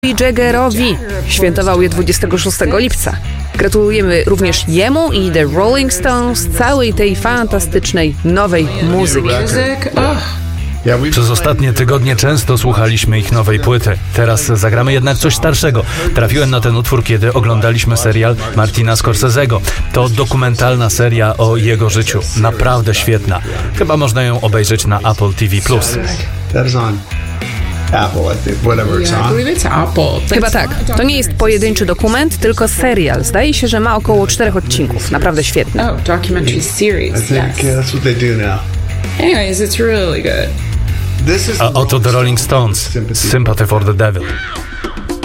Jaggerowi. Świętował je 26 lipca. Gratulujemy również jemu i The Rolling Stones całej tej fantastycznej nowej muzyki. Przez ostatnie tygodnie często słuchaliśmy ich nowej płyty. Teraz zagramy jednak coś starszego. Trafiłem na ten utwór, kiedy oglądaliśmy serial Martina Scorsese'ego. To dokumentalna seria o jego życiu. Naprawdę świetna. Chyba można ją obejrzeć na Apple TV+. Chyba tak. To nie jest pojedynczy dokument, tylko serial. Zdaje się, że ma około 4 odcinków. Naprawdę świetny. Documentary series. Anyways, it's really good. A oto The Rolling Stones. Sympathy for the Devil.